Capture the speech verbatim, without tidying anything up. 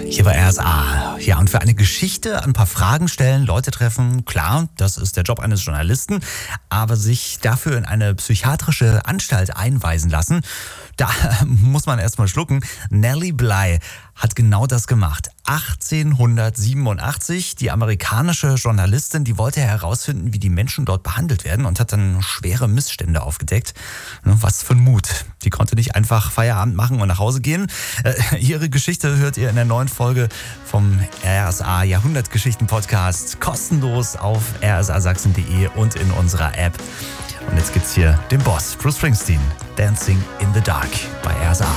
Hier bei R S A. Ja, und für eine Geschichte ein paar Fragen stellen, Leute treffen, klar, das ist der Job eines Journalisten, aber sich dafür in eine psychiatrische Anstalt einweisen lassen, da muss man erstmal schlucken. Nellie Bly hat genau das gemacht. achtzehnhundertsiebenundachtzig, die amerikanische Journalistin, die wollte herausfinden, wie die Menschen dort behandelt werden und hat dann schwere Missstände aufgedeckt. Was für ein Mut. Die konnte nicht einfach Feierabend machen und nach Hause gehen. Äh, ihre Geschichte hört ihr in der neuen Folge vom R S A Jahrhundertgeschichten Podcast kostenlos auf r s a sachsen punkt de und in unserer App. Und jetzt gibt's hier den Boss, Bruce Springsteen, Dancing in the Dark bei R S A.